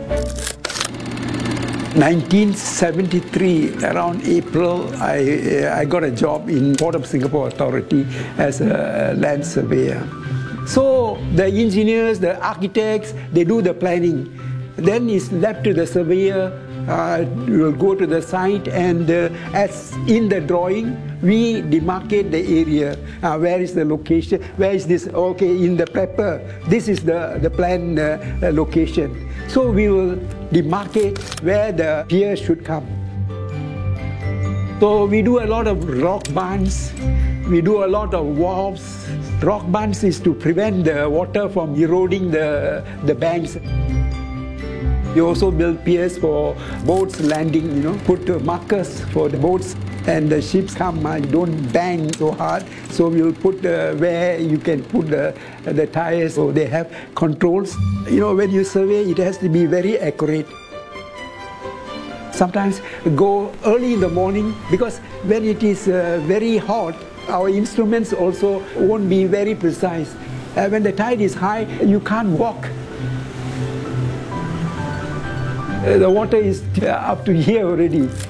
1973, around April, I got a job in Port of Singapore Authority as a land surveyor. So the engineers, the architects, they do the planning. Then it's left to the surveyor. We will go to the site, and as in the drawing, we demarcate the area. Where is the location? Where is this? Okay, in the paper, this is the planned location. So we will demarcate where the pier should come. So we do a lot of rock bunds. We do a lot of wharves. Rock bunds is to prevent the water from eroding the banks. We also build piers for boats landing, put markers for the boats, and the ships come, don't bang so hard. So we'll put where you can put the tires, so they have controls. When you survey, it has to be very accurate. Sometimes go early in the morning, because when it is very hot, our instruments also won't be very precise. When the tide is high, you can't walk. The water is up to here already.